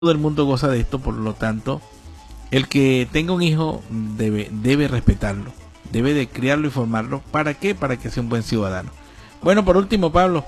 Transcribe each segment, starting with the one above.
todo el mundo goza de esto, por lo tanto, el que tenga un hijo debe respetarlo, debe de criarlo y formarlo. ¿Para qué? Para que sea un buen ciudadano. Bueno, por último, Pablo.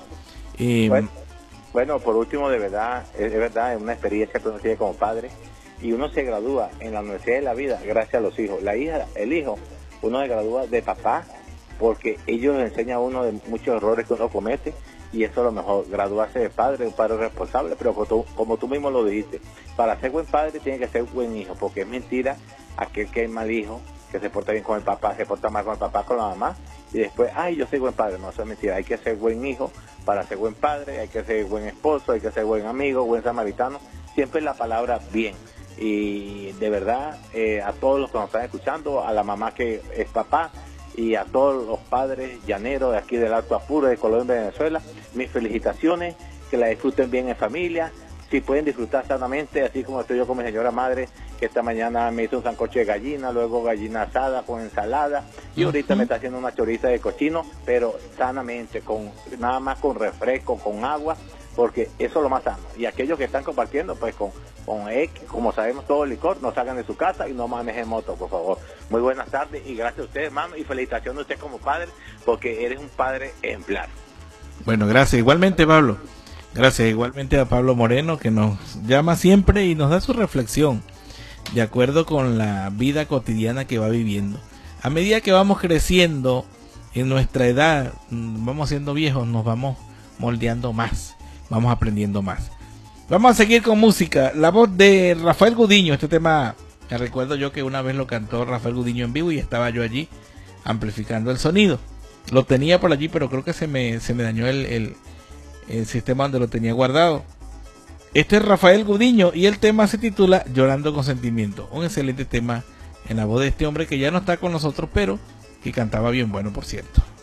Bueno, por último, de verdad, es verdad, es una experiencia que uno tiene como padre, y uno se gradúa en la Universidad de la Vida gracias a los hijos. La hija, el hijo, uno se gradúa de papá, porque ellos enseñan a uno de muchos errores que uno comete, y eso es lo mejor, graduarse de padre, un padre responsable. Pero como tú mismo lo dijiste, para ser buen padre tiene que ser buen hijo, porque es mentira aquel que es mal hijo, que se porta bien con el papá, se porta mal con el papá, con la mamá, y después, ay, yo soy buen padre. No, eso es mentira. Hay que ser buen hijo para ser buen padre, hay que ser buen esposo, hay que ser buen amigo, buen samaritano, siempre la palabra bien. Y de verdad, a todos los que nos están escuchando, a la mamá que es papá, y a todos los padres llaneros de aquí del Alto Apure, de Colombia y Venezuela, mis felicitaciones, que la disfruten bien en familia, si pueden disfrutar sanamente, así como estoy yo con mi señora madre, que esta mañana me hizo un sancocho de gallina, luego gallina asada con ensalada, y ahorita me está haciendo una choriza de cochino, pero sanamente, nada más con refresco, con agua, porque eso es lo más sano. Y aquellos que están compartiendo, pues con X, como sabemos, todo el licor, no salgan de su casa y no manejen moto, por favor. Muy buenas tardes y gracias a ustedes, hermano, y felicitaciones a usted como padre, porque eres un padre ejemplar. Bueno, gracias. Igualmente, Pablo. Gracias igualmente a Pablo Moreno, que nos llama siempre y nos da su reflexión de acuerdo con la vida cotidiana que va viviendo. A medida que vamos creciendo en nuestra edad, vamos siendo viejos, nos vamos moldeando más, vamos aprendiendo más. Vamos a seguir con música. La voz de Rafael Gudiño. Este tema, me recuerdo yo que una vez lo cantó Rafael Gudiño en vivo y estaba yo allí amplificando el sonido. Lo tenía por allí, pero creo que se me dañó el sistema donde lo tenía guardado. Este es Rafael Gudiño y el tema se titula Llorando con Sentimiento. Un excelente tema en la voz de este hombre que ya no está con nosotros, pero que cantaba bien bueno, por cierto.